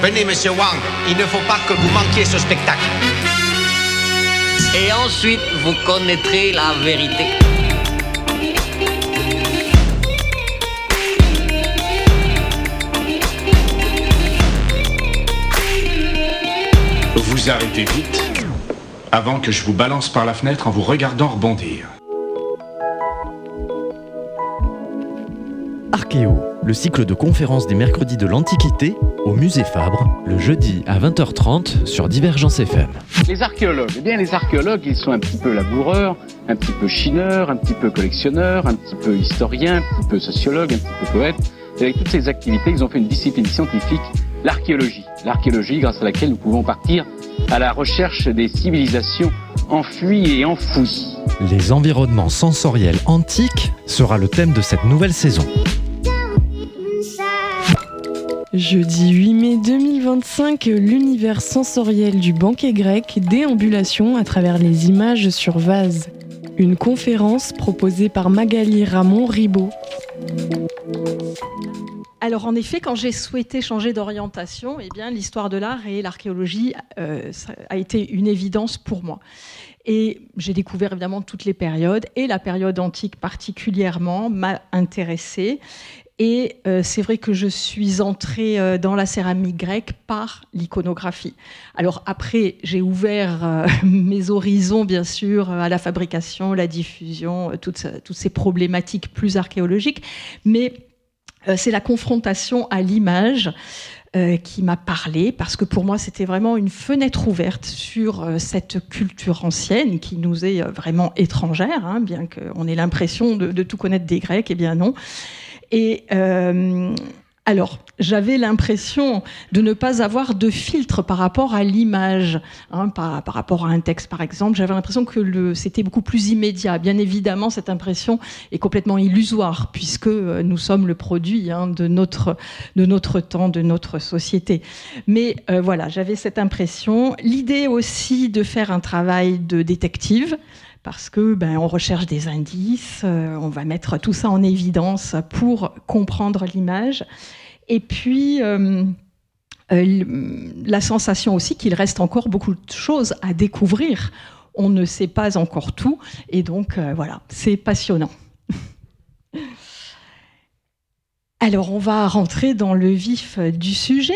Venez, monsieur Wang, il ne faut pas que vous manquiez ce spectacle. Et ensuite, vous connaîtrez la vérité. Vous arrêtez vite, avant que je vous balance par la fenêtre en vous regardant rebondir. Archéo, le cycle de conférences des mercredis de l'Antiquité au Musée Fabre, le jeudi à 20h30 sur Divergence FM. Les archéologues, ils sont un petit peu laboureurs, un petit peu chineurs, un petit peu collectionneurs, un petit peu historiens, un petit peu sociologues, un petit peu poètes. Et avec toutes ces activités, ils ont fait une discipline scientifique, l'archéologie. L'archéologie grâce à laquelle nous pouvons partir à la recherche des civilisations enfuies et enfouies. Les environnements sensoriels antiques sera le thème de cette nouvelle saison. Jeudi 8 mai 2025, l'univers sensoriel du banquet grec, déambulation à travers les images sur vase. Une conférence proposée par Magali Ramon-Ribot. Alors en effet, quand j'ai souhaité changer d'orientation, l'histoire de l'art et l'archéologie ça a été une évidence pour moi. Et j'ai découvert évidemment toutes les périodes, et la période antique particulièrement m'a intéressée. Et c'est vrai que je suis entrée dans la céramique grecque par l'iconographie. Alors après, j'ai ouvert mes horizons, bien sûr, à la fabrication, la diffusion, toutes ces problématiques plus archéologiques. Mais c'est la confrontation à l'image qui m'a parlé, parce que pour moi, c'était vraiment une fenêtre ouverte sur cette culture ancienne qui nous est vraiment étrangère, bien qu'on ait l'impression de tout connaître des Grecs, eh bien non. Et alors, j'avais l'impression de ne pas avoir de filtre par rapport à l'image, par rapport à un texte, par exemple. J'avais l'impression que c'était beaucoup plus immédiat. Bien évidemment, cette impression est complètement illusoire, puisque nous sommes le produit de notre temps, de notre société. Mais voilà, j'avais cette impression. L'idée aussi de faire un travail de détective, parce que on recherche des indices, on va mettre tout ça en évidence pour comprendre l'image. Et puis, la sensation aussi qu'il reste encore beaucoup de choses à découvrir. On ne sait pas encore tout, et donc voilà, c'est passionnant. Alors, on va rentrer dans le vif du sujet.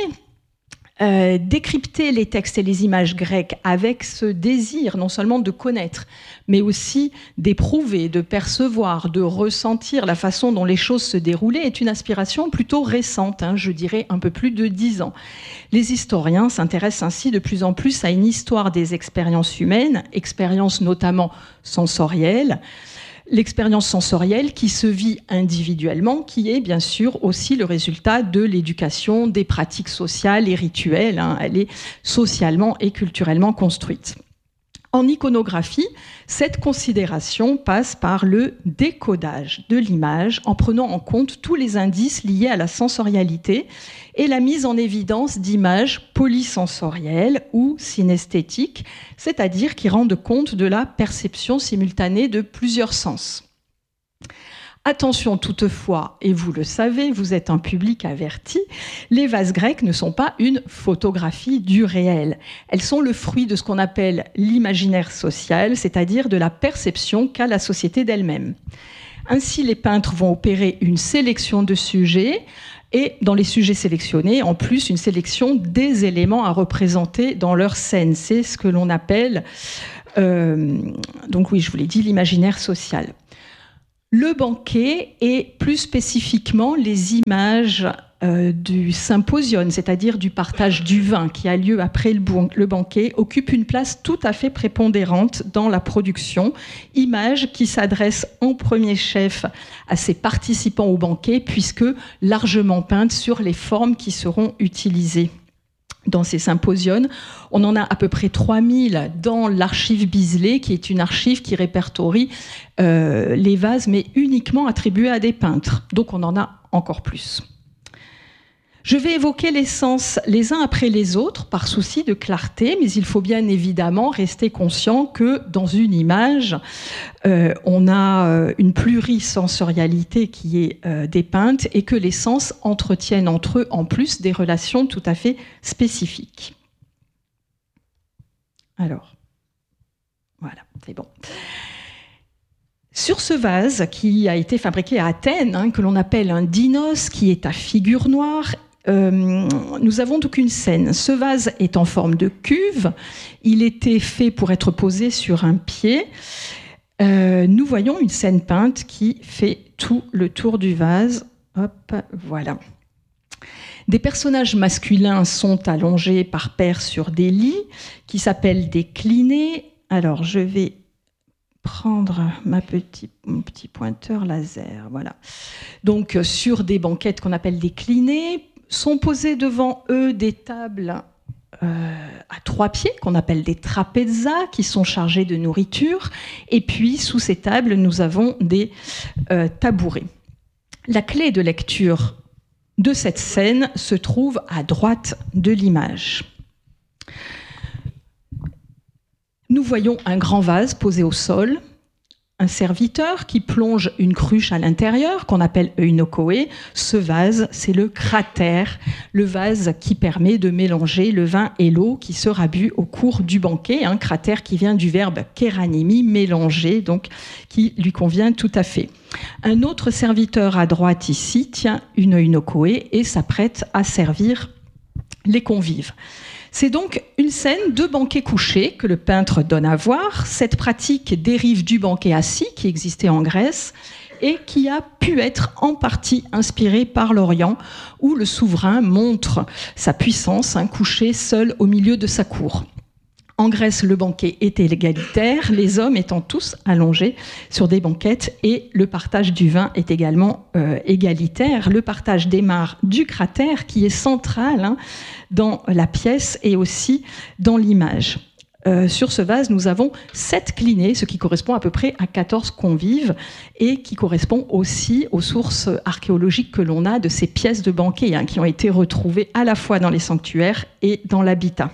Décrypter les textes et les images grecques avec ce désir non seulement de connaître, mais aussi d'éprouver, de percevoir, de ressentir la façon dont les choses se déroulaient est une aspiration plutôt récente, je dirais un peu plus de 10 ans. Les historiens s'intéressent ainsi de plus en plus à une histoire des expériences humaines, expériences notamment sensorielles, l'expérience sensorielle qui se vit individuellement, qui est bien sûr aussi le résultat de l'éducation, des pratiques sociales et rituelles. Elle est socialement et culturellement construite. En iconographie, cette considération passe par le décodage de l'image en prenant en compte tous les indices liés à la sensorialité et la mise en évidence d'images polysensorielles ou synesthétiques, c'est-à-dire qui rendent compte de la perception simultanée de plusieurs sens. Attention toutefois, et vous le savez, vous êtes un public averti, les vases grecs ne sont pas une photographie du réel. Elles sont le fruit de ce qu'on appelle l'imaginaire social, c'est-à-dire de la perception qu'a la société d'elle-même. Ainsi, les peintres vont opérer une sélection de sujets, et dans les sujets sélectionnés, en plus, une sélection des éléments à représenter dans leur scène. C'est ce que l'on appelle, donc oui, je vous l'ai dit, l'imaginaire social. Le banquet et plus spécifiquement les images du symposion, c'est-à-dire du partage du vin qui a lieu après le banquet, occupent une place tout à fait prépondérante dans la production. Images qui s'adressent en premier chef à ces participants au banquet, puisque largement peintes sur les formes qui seront utilisées. Dans ces symposions, on en a à peu près 3000 dans l'archive Bisley, qui est une archive qui répertorie les vases, mais uniquement attribués à des peintres. Donc on en a encore plus. Je vais évoquer les sens les uns après les autres par souci de clarté, mais il faut bien évidemment rester conscient que dans une image, on a une plurisensorialité qui est dépeinte et que les sens entretiennent entre eux en plus des relations tout à fait spécifiques. Alors, voilà, c'est bon. Sur ce vase qui a été fabriqué à Athènes, que l'on appelle un dinos, qui est à figure noire, nous avons donc une scène. Ce vase est en forme de cuve. Il était fait pour être posé sur un pied. Nous voyons une scène peinte qui fait tout le tour du vase. Hop, voilà. Des personnages masculins sont allongés par paires sur des lits qui s'appellent des clinés. Alors, je vais prendre mon petit pointeur laser. Voilà. Donc, sur des banquettes qu'on appelle des clinés, sont posés devant eux des tables à 3 pieds, qu'on appelle des trapezas, qui sont chargés de nourriture. Et puis, sous ces tables, nous avons des tabourets. La clé de lecture de cette scène se trouve à droite de l'image. Nous voyons un grand vase posé au sol, un serviteur qui plonge une cruche à l'intérieur, qu'on appelle eunokoé. Ce vase, c'est le cratère, le vase qui permet de mélanger le vin et l'eau qui sera bu au cours du banquet. Un cratère qui vient du verbe kéranimi, mélanger, donc qui lui convient tout à fait. Un autre serviteur à droite ici tient une eunokoé et s'apprête à servir les convives. C'est donc une scène de banquet couché que le peintre donne à voir. Cette pratique dérive du banquet assis qui existait en Grèce et qui a pu être en partie inspirée par l'Orient, où le souverain montre sa puissance, couché seul au milieu de sa cour. En Grèce, le banquet était égalitaire, les hommes étant tous allongés sur des banquettes, et le partage du vin est également égalitaire. Le partage démarre du cratère qui est central dans la pièce et aussi dans l'image. Sur ce vase, nous avons 7 clinés, ce qui correspond à peu près à 14 convives et qui correspond aussi aux sources archéologiques que l'on a de ces pièces de banquet qui ont été retrouvées à la fois dans les sanctuaires et dans l'habitat.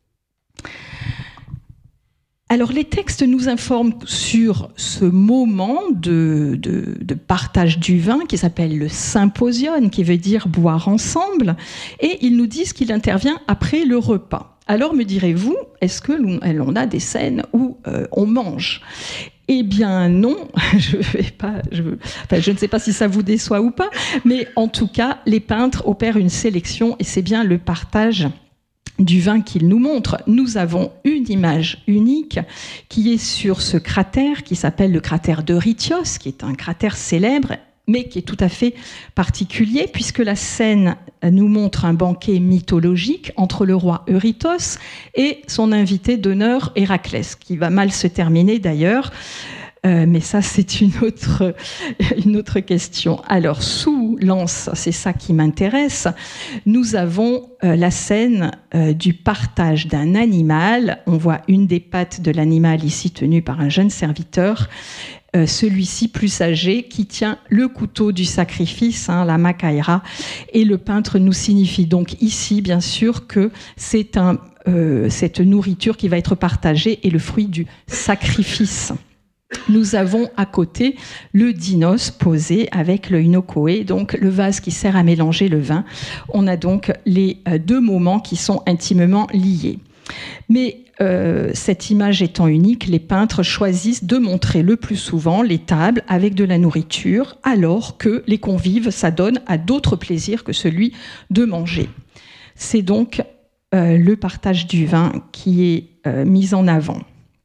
Alors, les textes nous informent sur ce moment de partage du vin qui s'appelle le symposion, qui veut dire boire ensemble, et ils nous disent qu'il intervient après le repas. Alors, me direz-vous, est-ce que l'on a des scènes où on mange ? Eh bien non, je ne sais pas si ça vous déçoit ou pas, mais en tout cas, les peintres opèrent une sélection et c'est bien le partage du vin qu'il nous montre. Nous avons une image unique qui est sur ce cratère qui s'appelle le cratère d'Eurythios, qui est un cratère célèbre, mais qui est tout à fait particulier, puisque la scène nous montre un banquet mythologique entre le roi Eurytos et son invité d'honneur Héraclès, qui va mal se terminer d'ailleurs. Mais ça, c'est une autre question. Alors, sous l'anse, c'est ça qui m'intéresse, nous avons la scène du partage d'un animal. On voit une des pattes de l'animal ici tenue par un jeune serviteur, celui-ci plus âgé qui tient le couteau du sacrifice, la makaira, et le peintre nous signifie donc ici, bien sûr, que c'est cette nourriture qui va être partagée est le fruit du sacrifice. Nous avons à côté le dinos posé avec le eunokoé, donc le vase qui sert à mélanger le vin. On a donc les 2 moments qui sont intimement liés. Mais cette image étant unique, les peintres choisissent de montrer le plus souvent les tables avec de la nourriture, alors que les convives s'adonnent à d'autres plaisirs que celui de manger. C'est donc le partage du vin qui est mis en avant.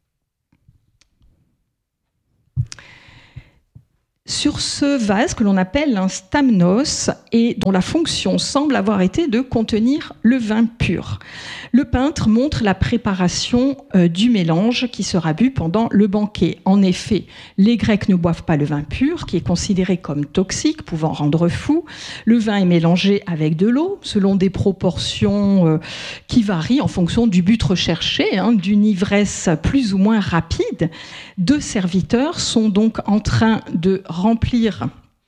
Sur ce vase que l'on appelle un stamnos et dont la fonction semble avoir été de contenir le vin pur, le peintre montre la préparation du mélange qui sera bu pendant le banquet. En effet, les Grecs ne boivent pas le vin pur, qui est considéré comme toxique, pouvant rendre fou. Le vin est mélangé avec de l'eau, selon des proportions qui varient en fonction du but recherché, d'une ivresse plus ou moins rapide. 2 serviteurs sont donc en train de remplir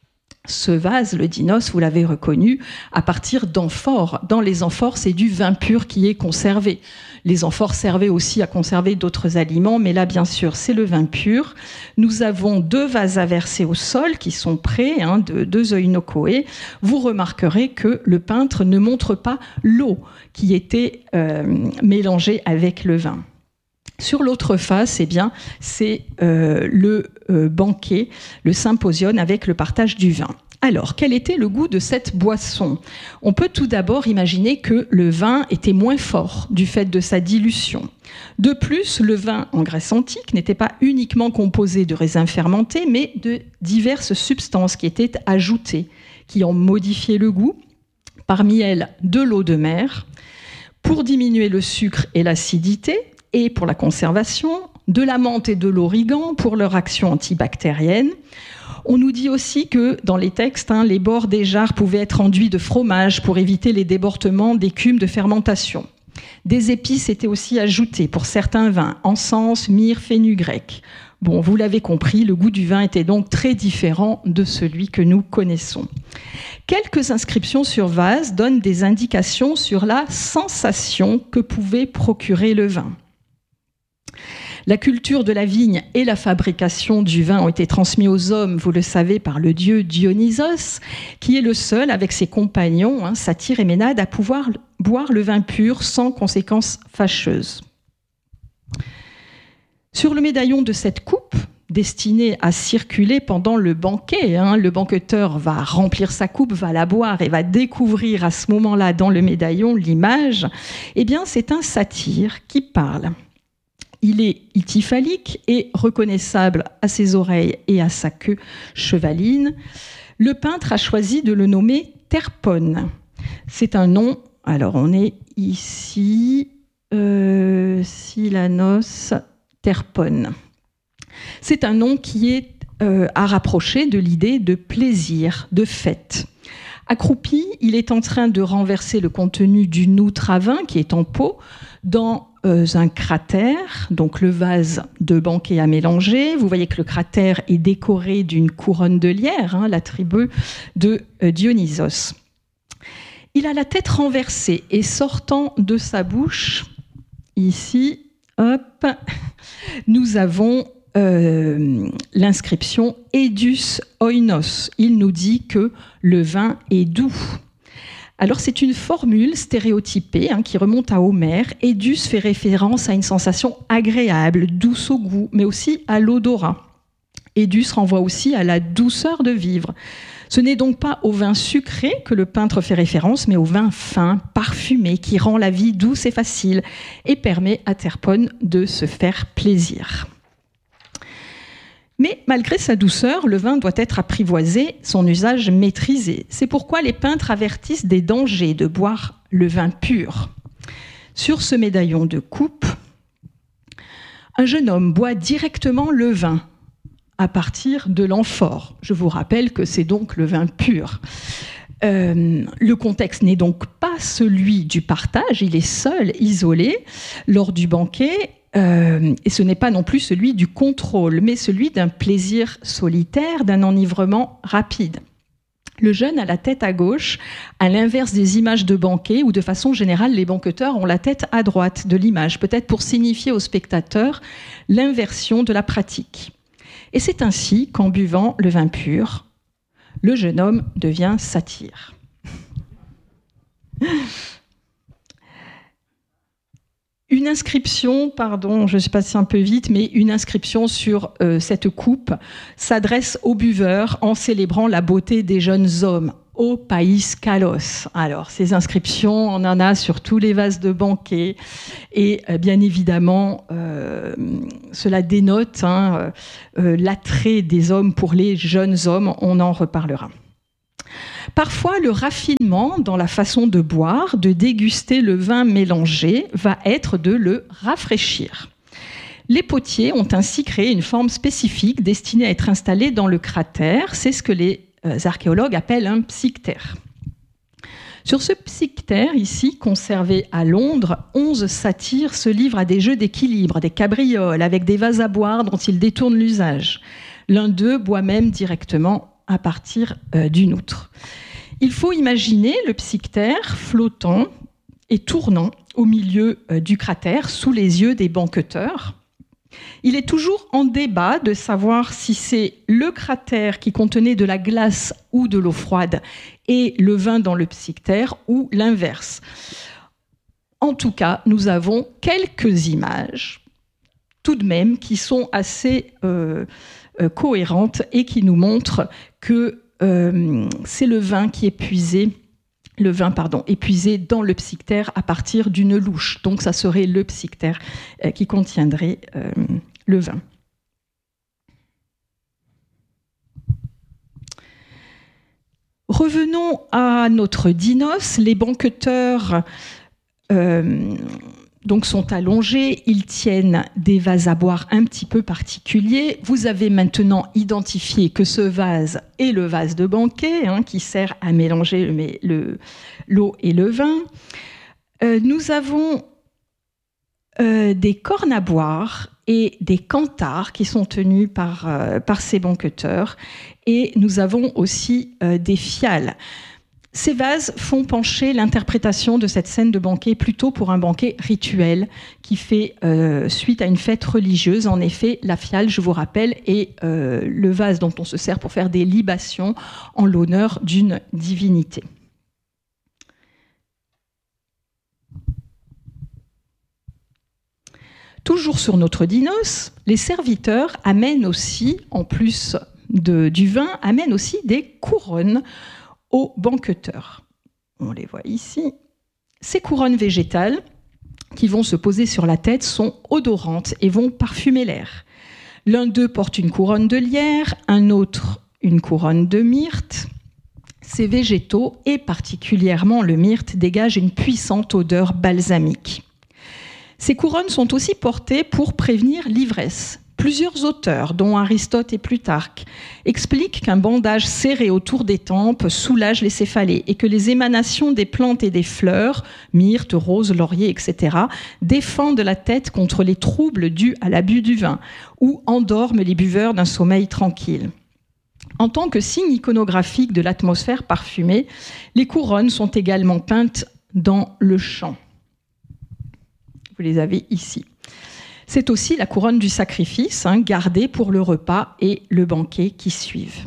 Ce vase, le dinos, vous l'avez reconnu, à partir d'amphores. Dans les amphores, c'est du vin pur qui est conservé. Les amphores servaient aussi à conserver d'autres aliments, mais là, bien sûr, c'est le vin pur. Nous avons 2 vases à verser au sol qui sont prêts, de 2 oinokoé. Vous remarquerez que le peintre ne montre pas l'eau qui était mélangée avec le vin. Sur l'autre face, c'est le banquet, le symposion avec le partage du vin. Alors, quel était le goût de cette boisson ? On peut tout d'abord imaginer que le vin était moins fort du fait de sa dilution. De plus, le vin en Grèce antique n'était pas uniquement composé de raisins fermentés, mais de diverses substances qui étaient ajoutées, qui ont modifié le goût. Parmi elles, de l'eau de mer, pour diminuer le sucre et l'acidité, et pour la conservation, de la menthe et de l'origan pour leur action antibactérienne. On nous dit aussi que dans les textes, les bords des jarres pouvaient être enduits de fromage pour éviter les débordements d'écume de fermentation. Des épices étaient aussi ajoutées pour certains vins, encens, myrrhe, fenugrec. Bon, vous l'avez compris, le goût du vin était donc très différent de celui que nous connaissons. Quelques inscriptions sur vase donnent des indications sur la sensation que pouvait procurer le vin. La culture de la vigne et la fabrication du vin ont été transmis aux hommes, vous le savez, par le dieu Dionysos, qui est le seul, avec ses compagnons, Satyre et Ménade, à pouvoir boire le vin pur sans conséquences fâcheuses. Sur le médaillon de cette coupe, destinée à circuler pendant le banquet, le banqueteur va remplir sa coupe, va la boire et va découvrir à ce moment-là dans le médaillon l'image, c'est un satyre qui parle. Il est ityphalique et reconnaissable à ses oreilles et à sa queue chevaline. Le peintre a choisi de le nommer Terpone. C'est un nom, alors on est ici, Silanos Terpone. C'est un nom qui est à rapprocher de l'idée de plaisir, de fête. Accroupi, il est en train de renverser le contenu d'une outre à vin qui est en pot dans un cratère, donc le vase de banquet à mélanger. Vous voyez que le cratère est décoré d'une couronne de lierre, l'attribut de Dionysos. Il a la tête renversée et sortant de sa bouche, ici, nous avons l'inscription Edus oinos. Il nous dit que le vin est doux. Alors c'est une formule stéréotypée qui remonte à Homère. Edus fait référence à une sensation agréable, douce au goût, mais aussi à l'odorat. Edus renvoie aussi à la douceur de vivre. Ce n'est donc pas au vin sucré que le peintre fait référence, mais au vin fin, parfumé, qui rend la vie douce et facile et permet à Terpone de se faire plaisir. Mais malgré sa douceur, le vin doit être apprivoisé, son usage maîtrisé. C'est pourquoi les peintres avertissent des dangers de boire le vin pur. Sur ce médaillon de coupe, un jeune homme boit directement le vin à partir de l'amphore. Je vous rappelle que c'est donc le vin pur. Le contexte n'est donc pas celui du partage, il est seul, isolé, lors du banquet. Et ce n'est pas non plus celui du contrôle, mais celui d'un plaisir solitaire, d'un enivrement rapide. Le jeune a la tête à gauche, à l'inverse des images de banquet, où de façon générale, les banqueteurs ont la tête à droite de l'image, peut-être pour signifier au spectateur l'inversion de la pratique. Et c'est ainsi qu'en buvant le vin pur, le jeune homme devient satyre. Une inscription, je suis passée un peu vite, mais une inscription sur cette coupe s'adresse aux buveurs en célébrant la beauté des jeunes hommes, au Païs Kalos. Alors, ces inscriptions, on en a sur tous les vases de banquet et bien évidemment, cela dénote l'attrait des hommes pour les jeunes hommes, on en reparlera. Parfois, le raffinement dans la façon de boire, de déguster le vin mélangé, va être de le rafraîchir. Les potiers ont ainsi créé une forme spécifique destinée à être installée dans le cratère. C'est ce que les archéologues appellent un psychtère. Sur ce psychtère, ici, conservé à Londres, 11 satyres se livrent à des jeux d'équilibre, des cabrioles, avec des vases à boire dont ils détournent l'usage. L'un d'eux boit même directement à partir d'une outre. Il faut imaginer le psychtère flottant et tournant au milieu du cratère sous les yeux des banqueteurs. Il est toujours en débat de savoir si c'est le cratère qui contenait de la glace ou de l'eau froide et le vin dans le psychtère ou l'inverse. En tout cas, nous avons quelques images tout de même qui sont assez cohérentes et qui nous montrent que c'est le vin épuisé dans le psychtère à partir d'une louche. Donc ça serait le psychtère qui contiendrait le vin. Revenons à notre dinos. Les banqueteurs donc sont allongés, ils tiennent des vases à boire un petit peu particuliers. Vous avez maintenant identifié que ce vase est le vase de banquet, qui sert à mélanger l'eau et le vin. Nous avons des cornes à boire et des canthares qui sont tenus par ces banqueteurs. Et nous avons aussi des fiales. Ces vases font pencher l'interprétation de cette scène de banquet plutôt pour un banquet rituel qui fait suite à une fête religieuse. En effet, la fiale, je vous rappelle, est le vase dont on se sert pour faire des libations en l'honneur d'une divinité. Toujours sur notre dinos, les serviteurs amènent aussi, en plus du vin, amènent aussi des couronnes aux banqueteurs. On les voit ici. Ces couronnes végétales qui vont se poser sur la tête sont odorantes et vont parfumer l'air. L'un d'eux porte une couronne de lierre, un autre une couronne de myrte. Ces végétaux, et particulièrement le myrte, dégagent une puissante odeur balsamique. Ces couronnes sont aussi portées pour prévenir l'ivresse. Plusieurs auteurs, dont Aristote et Plutarque, expliquent qu'un bandage serré autour des tempes soulage les céphalées et que les émanations des plantes et des fleurs, myrte, rose, laurier, etc., défendent la tête contre les troubles dus à l'abus du vin ou endorment les buveurs d'un sommeil tranquille. En tant que signe iconographique de l'atmosphère parfumée, les couronnes sont également peintes dans le champ. Vous les avez ici. C'est aussi la couronne du sacrifice, gardée pour le repas et le banquet qui suivent.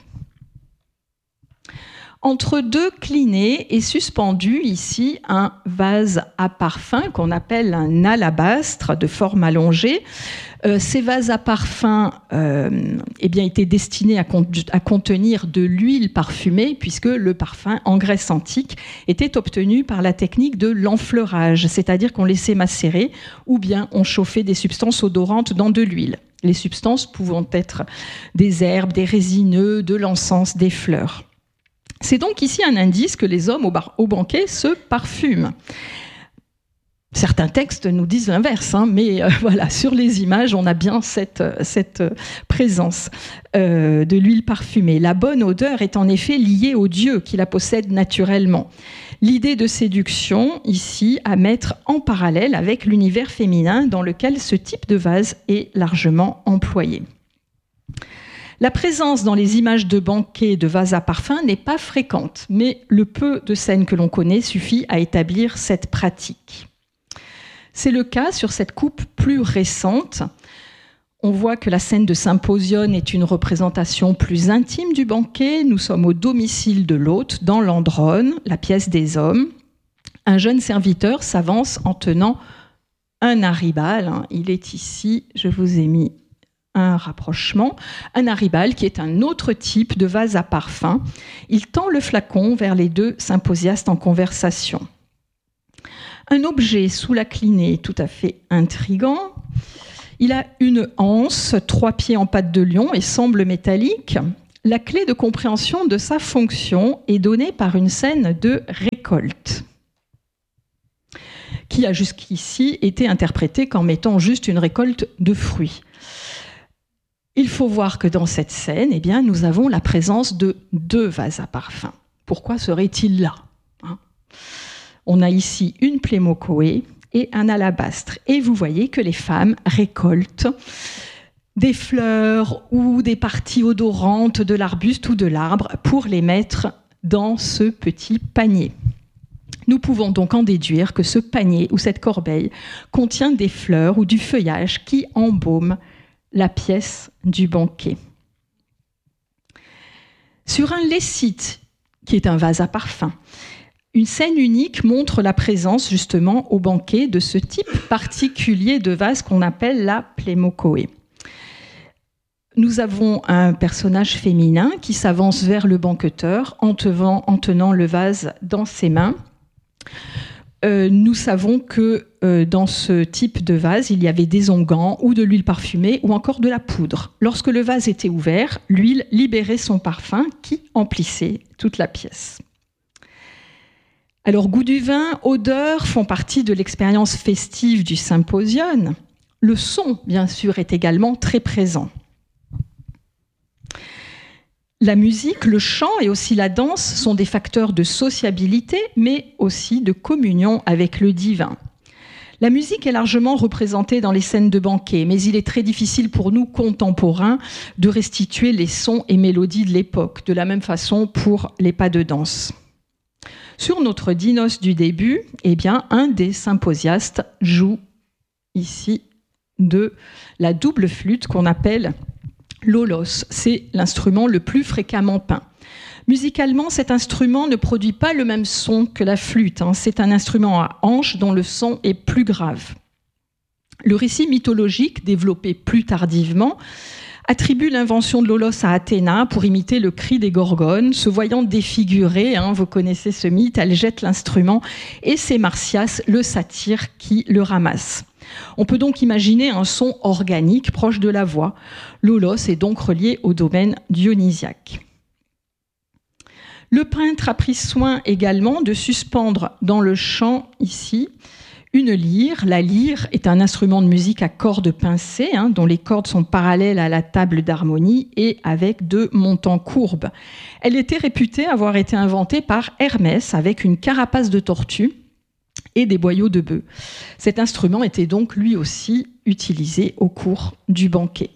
Entre deux clinets est suspendu ici un vase à parfum qu'on appelle un alabastre de forme allongée. Ces vases à parfum étaient destinés à contenir de l'huile parfumée, puisque le parfum en Grèce antique était obtenu par la technique de l'enfleurage, c'est-à-dire qu'on laissait macérer ou bien on chauffait des substances odorantes dans de l'huile. Les substances pouvant être des herbes, des résineux, de l'encens, des fleurs. C'est donc ici un indice que les hommes au banquet se parfument. Certains textes nous disent l'inverse, mais voilà, sur les images, on a bien cette présence de l'huile parfumée. La bonne odeur est en effet liée au Dieu qui la possède naturellement. L'idée de séduction, ici, à mettre en parallèle avec l'univers féminin dans lequel ce type de vase est largement employé. La présence dans les images de banquets de vases à parfum n'est pas fréquente, mais le peu de scènes que l'on connaît suffit à établir cette pratique. C'est le cas sur cette coupe plus récente. On voit que la scène de Symposion est une représentation plus intime du banquet. Nous sommes au domicile de l'hôte, dans l'androne, la pièce des hommes. Un jeune serviteur s'avance en tenant un aribal. Il est ici, je vous ai mis un rapprochement, un aribal qui est un autre type de vase à parfum. Il tend le flacon vers les deux symposiastes en conversation. Un objet sous la clinée tout à fait intrigant. Il a une anse, 3 pieds en pâte de lion et semble métallique. La clé de compréhension de sa fonction est donnée par une scène de récolte, qui a jusqu'ici été interprétée comme étant juste une récolte de fruits. Il faut voir que dans cette scène, nous avons la présence de 2 vases à parfum. Pourquoi serait-il là ? On a ici une plémochoé et un alabastre. Et vous voyez que les femmes récoltent des fleurs ou des parties odorantes de l'arbuste ou de l'arbre pour les mettre dans ce petit panier. Nous pouvons donc en déduire que ce panier ou cette corbeille contient des fleurs ou du feuillage qui embaument la pièce du banquet. Sur un lécite, qui est un vase à parfum, une scène unique montre la présence justement au banquet de ce type particulier de vase qu'on appelle la plémochoé. Nous avons un personnage féminin qui s'avance vers le banqueteur en tenant le vase dans ses mains. Nous savons que dans ce type de vase, il y avait des onguents ou de l'huile parfumée ou encore de la poudre. Lorsque le vase était ouvert, l'huile libérait son parfum qui emplissait toute la pièce. Alors, goût du vin, odeur font partie de l'expérience festive du symposium. Le son, bien sûr, est également très présent. La musique, le chant et aussi la danse sont des facteurs de sociabilité, mais aussi de communion avec le divin. La musique est largement représentée dans les scènes de banquet, mais il est très difficile pour nous, contemporains, de restituer les sons et mélodies de l'époque, de la même façon pour les pas de danse. Sur notre dinos du début, eh bien, un des symposiastes joue ici de la double flûte qu'on appelle l'aulos. C'est l'instrument le plus fréquemment peint. Musicalement, cet instrument ne produit pas le même son que la flûte. C'est un instrument à hanches dont le son est plus grave. Le récit mythologique, développé plus tardivement, attribue l'invention de l'aulos à Athéna pour imiter le cri des gorgones. Se voyant défigurée, vous connaissez ce mythe, elle jette l'instrument et c'est Marsyas, le satyre, qui le ramasse. On peut donc imaginer un son organique proche de la voix. L'aulos est donc relié au domaine dionysiaque. Le peintre a pris soin également de suspendre dans le chant, ici, une lyre. La lyre est un instrument de musique à cordes pincées, dont les cordes sont parallèles à la table d'harmonie et avec 2 montants courbes. Elle était réputée avoir été inventée par Hermès avec une carapace de tortue et des boyaux de bœuf. Cet instrument était donc lui aussi utilisé au cours du banquet.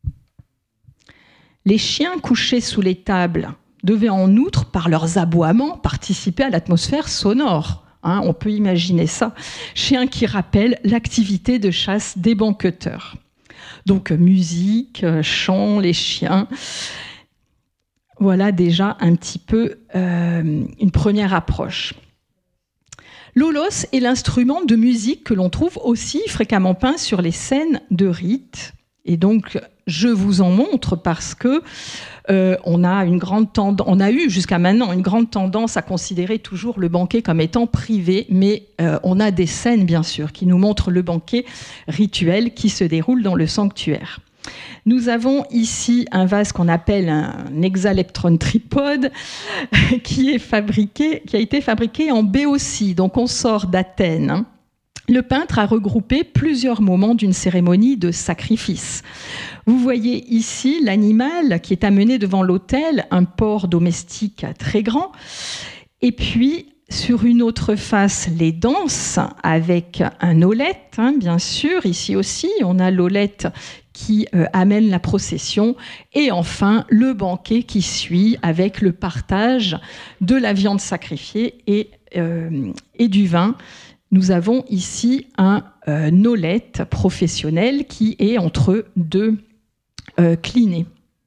Les chiens couchés sous les tables devaient en outre, par leurs aboiements, participer à l'atmosphère sonore. On peut imaginer ça. Chiens qui rappellent l'activité de chasse des banqueteurs. Donc musique, chant, les chiens. Voilà déjà un petit peu une première approche. L'aulos est l'instrument de musique que l'on trouve aussi fréquemment peint sur les scènes de rite. Et donc, je vous en montre parce que on a eu jusqu'à maintenant une grande tendance à considérer toujours le banquet comme étant privé, mais on a des scènes, bien sûr, qui nous montrent le banquet rituel qui se déroule dans le sanctuaire. Nous avons ici un vase qu'on appelle un hexaleptron tripode qui a été fabriqué en Béotie, donc on sort d'Athènes. Le peintre a regroupé plusieurs moments d'une cérémonie de sacrifice. Vous voyez ici l'animal qui est amené devant l'autel, un porc domestique très grand, et puis sur une autre face, les danses avec un aulette, bien sûr. Ici aussi, on a l'aulette qui amène la procession. Et enfin, le banquet qui suit avec le partage de la viande sacrifiée et du vin. Nous avons ici un aulette professionnel qui est entre 2 clinés.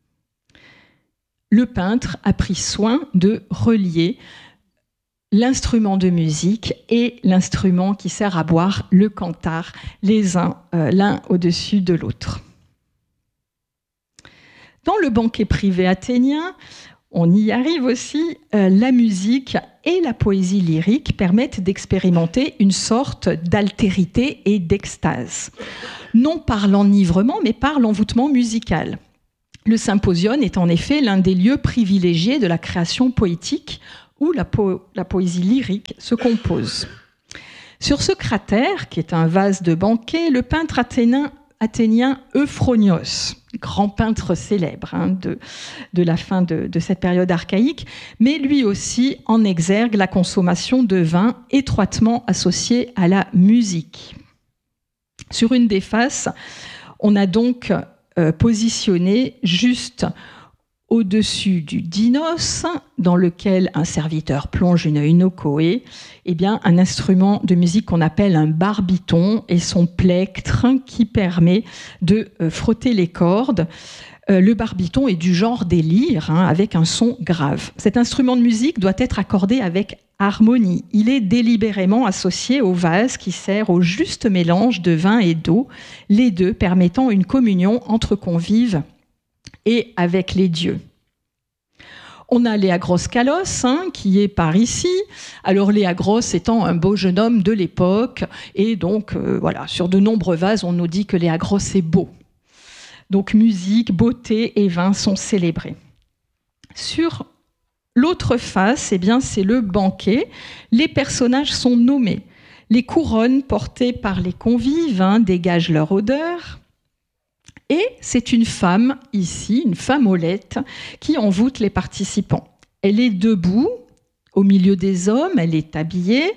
Le peintre a pris soin de relier l'instrument de musique et l'instrument qui sert à boire, le kantar, l'un au-dessus de l'autre. Dans le banquet privé athénien, on y arrive aussi, la musique et la poésie lyrique permettent d'expérimenter une sorte d'altérité et d'extase. Non par l'enivrement, mais par l'envoûtement musical. Le symposium est en effet l'un des lieux privilégiés de la création poétique où la poésie lyrique se compose. Sur ce cratère, qui est un vase de banquet, le peintre athénien Euphronios, grand peintre célèbre de la fin de cette période archaïque, met lui aussi en exergue la consommation de vin étroitement associée à la musique. Sur une des faces, on a donc positionné juste au-dessus du dinos, dans lequel un serviteur plonge une inokoé, un instrument de musique qu'on appelle un barbiton et son plectre qui permet de frotter les cordes. Le barbiton est du genre des lyres, avec un son grave. Cet instrument de musique doit être accordé avec harmonie. Il est délibérément associé au vase qui sert au juste mélange de vin et d'eau, les deux permettant une communion entre convives et avec les dieux. On a Léagros Kalos, qui est par ici. Alors Léagros étant un beau jeune homme de l'époque, et donc sur de nombreux vases, on nous dit que Léagros est beau. Donc musique, beauté et vin sont célébrés. Sur l'autre face, c'est le banquet. Les personnages sont nommés. Les couronnes portées par les convives dégagent leur odeur. Et c'est une femme, ici, une femme Olette, qui envoûte les participants. Elle est debout, au milieu des hommes, elle est habillée.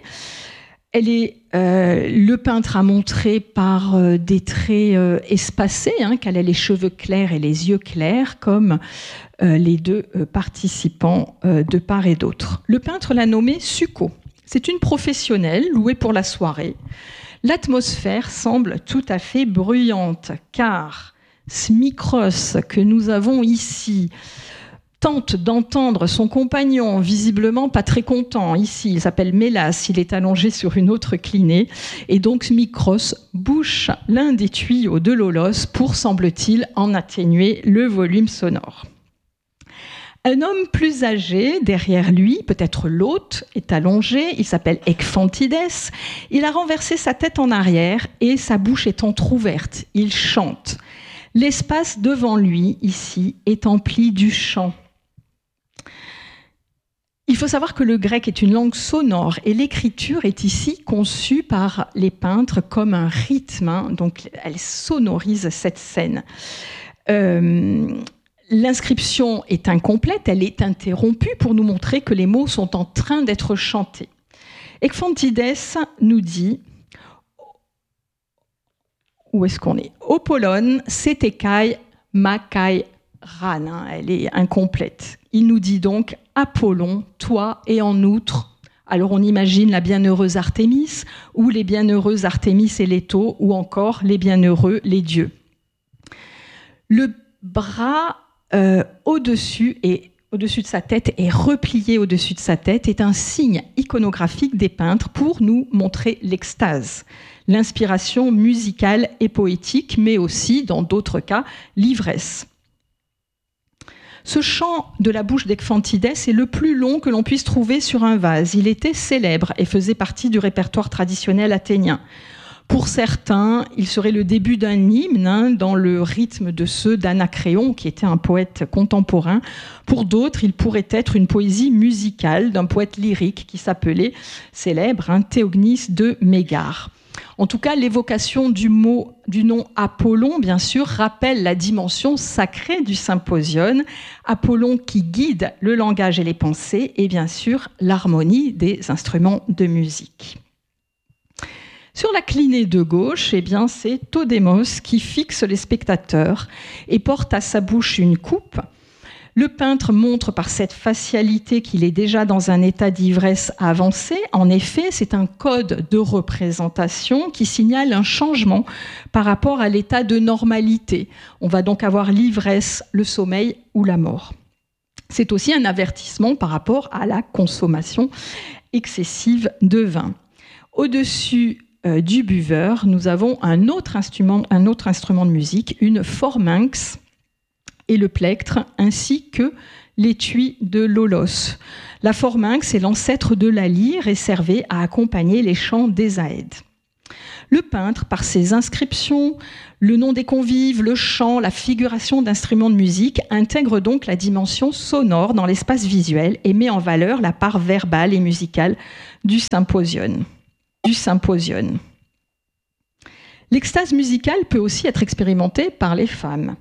Le peintre a montré par des traits espacés qu'elle a les cheveux clairs et les yeux clairs, comme les deux participants de part et d'autre. Le peintre l'a nommée Suko. C'est une professionnelle louée pour la soirée. L'atmosphère semble tout à fait bruyante, car Smikros, que nous avons ici, tente d'entendre son compagnon, visiblement pas très content. Ici, il s'appelle Mélas, il est allongé sur une autre clinée. Et donc Smikros bouche l'un des tuyaux de Lolos pour, semble-t-il, en atténuer le volume sonore. Un homme plus âgé, derrière lui, peut-être l'hôte, est allongé. Il s'appelle Ekphantides. Il a renversé sa tête en arrière et sa bouche est entr'ouverte. Il chante. L'espace devant lui, ici, est empli du chant. Il faut savoir que le grec est une langue sonore et l'écriture est ici conçue par les peintres comme un rythme, donc elle sonorise cette scène. L'inscription est incomplète, elle est interrompue pour nous montrer que les mots sont en train d'être chantés. Ekphantides nous dit... Où est-ce qu'on est ? Opolon, setekai, makai, ran. Elle est incomplète. Il nous dit donc Apollon, toi et en outre. Alors on imagine la bienheureuse Artémis, ou les bienheureux Artémis et Leto, ou encore les bienheureux, les dieux. Le bras au-dessus de sa tête et replié au-dessus de sa tête est un signe iconographique des peintres pour nous montrer l'extase, l'inspiration musicale et poétique, mais aussi, dans d'autres cas, l'ivresse. Ce chant de la bouche d'Ekphantides est le plus long que l'on puisse trouver sur un vase. Il était célèbre et faisait partie du répertoire traditionnel athénien. Pour certains, il serait le début d'un hymne dans le rythme de ceux d'Anacréon, qui était un poète contemporain. Pour d'autres, il pourrait être une poésie musicale d'un poète lyrique qui s'appelait, célèbre, Théognis de Mégare. En tout cas, l'évocation du nom Apollon, bien sûr, rappelle la dimension sacrée du symposion. Apollon qui guide le langage et les pensées, et bien sûr, l'harmonie des instruments de musique. Sur la clinée de gauche, c'est Todémos qui fixe les spectateurs et porte à sa bouche une coupe. Le peintre montre par cette facialité qu'il est déjà dans un état d'ivresse avancé. En effet, c'est un code de représentation qui signale un changement par rapport à l'état de normalité. On va donc avoir l'ivresse, le sommeil ou la mort. C'est aussi un avertissement par rapport à la consommation excessive de vin. Au-dessus du buveur, nous avons un autre instrument de musique, une pharynx et le plectre, ainsi que l'étui de Lolos. La pharynx est l'ancêtre de la lyre et servait à accompagner les chants des Aèdes. Le peintre, par ses inscriptions, le nom des convives, le chant, la figuration d'instruments de musique, intègre donc la dimension sonore dans l'espace visuel et met en valeur la part verbale et musicale du symposion. L'extase musicale peut aussi être expérimentée par les femmes.